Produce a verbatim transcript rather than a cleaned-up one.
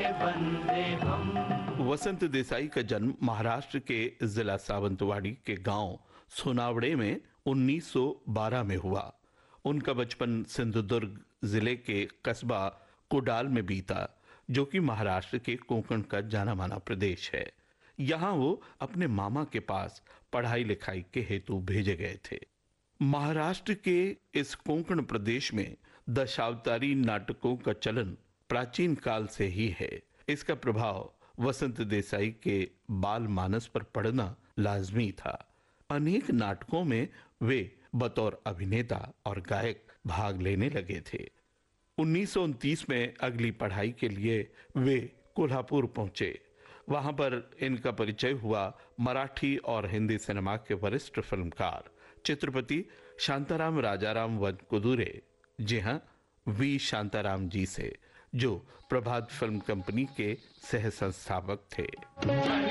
बंदे हम। वसंत देसाई का जन्म महाराष्ट्र के जिला सावंतवाड़ी के गांव सोनावड़े में उन्नीस सौ बारह में हुआ। उनका बचपन सिंधुदुर्ग जिले के कस्बा कुडाल में बीता, जो कि महाराष्ट्र के कोंकण का जाना माना प्रदेश है। यहाँ वो अपने मामा के पास पढ़ाई लिखाई के हेतु भेजे गए थे। महाराष्ट्र के इस कोंकण प्रदेश में दशावतारी नाटकों का चलन प्राचीन काल से ही है। इसका प्रभाव वसंत देसाई के बाल मानस पर पड़ना लाजमी था। अनेक नाटकों में वे बतौर अभिनेता और गायक भाग लेने लगे थे। उन्नीस सौ उनतीस में अगली पढ़ाई के लिए वे कोल्हापुर पहुंचे। वहां पर इनका परिचय हुआ मराठी और हिंदी सिनेमा के वरिष्ठ फिल्मकार चित्रपति शांताराम राजाराम वनकुदुरे, जी हां, वी शांताराम जी से, जो प्रभात फिल्म कंपनी के सह संस्थापक थे।